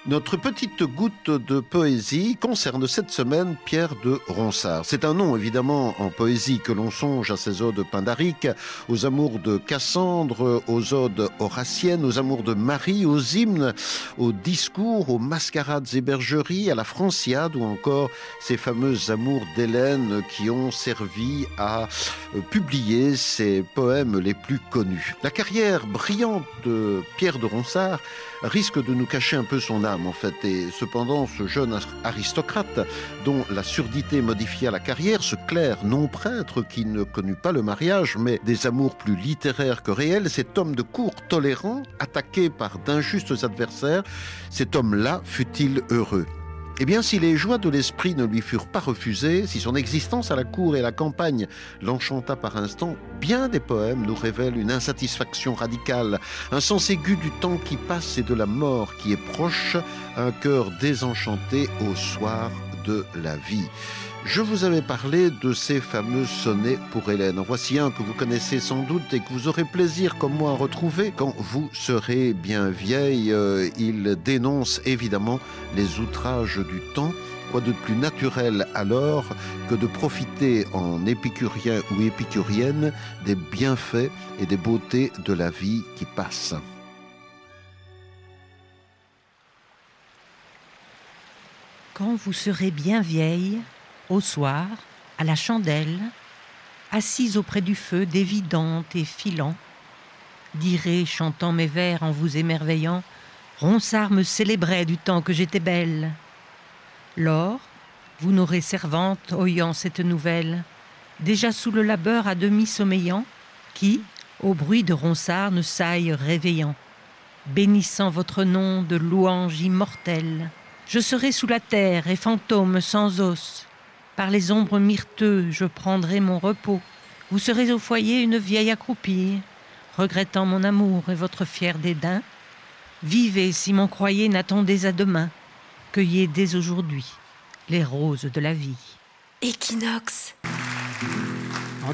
Notre petite goutte de poésie concerne cette semaine Pierre de Ronsard. C'est un nom évidemment en poésie que l'on songe à ses odes pindariques, aux amours de Cassandre, aux odes horaciennes, aux amours de Marie, aux hymnes, aux discours, aux mascarades et bergeries, à la Franciade ou encore ces fameux amours d'Hélène qui ont servi à publier ses poèmes les plus connus. La carrière brillante de Pierre de Ronsard risque de nous cacher un peu son âme en fait, et cependant ce jeune aristocrate dont la surdité modifia la carrière, ce clerc non prêtre qui ne connut pas le mariage mais des amours plus littéraires que réels, cet homme de cour tolérant, attaqué par d'injustes adversaires, cet homme-là fut-il heureux? Eh bien, si les joies de l'esprit ne lui furent pas refusées, si son existence à la cour et à la campagne l'enchanta par instants, bien des poèmes nous révèlent une insatisfaction radicale, un sens aigu du temps qui passe et de la mort qui est proche, un cœur désenchanté au soir de la vie. Je vous avais parlé de ces fameux sonnets pour Hélène. En voici un que vous connaissez sans doute et que vous aurez plaisir comme moi à retrouver quand vous serez bien vieille. Il dénonce évidemment les outrages du temps. Quoi de plus naturel alors que de profiter en épicurien ou épicurienne des bienfaits et des beautés de la vie qui passe. Quand vous serez bien vieille, au soir, à la chandelle, assise auprès du feu, dévidante et filant, direz, chantant mes vers en vous émerveillant, Ronsard me célébrait du temps que j'étais belle. Lors, vous n'aurez servante, oyant cette nouvelle, déjà sous le labeur à demi sommeillant, qui, au bruit de Ronsard, ne s'aille réveillant, bénissant votre nom de louange immortelle. Je serai sous la terre et fantôme sans os. Par les ombres myrteux, je prendrai mon repos. Vous serez au foyer une vieille accroupie, regrettant mon amour et votre fier dédain. Vivez si m'en croyez, n'attendez à demain. Cueillez dès aujourd'hui les roses de la vie. Équinoxe.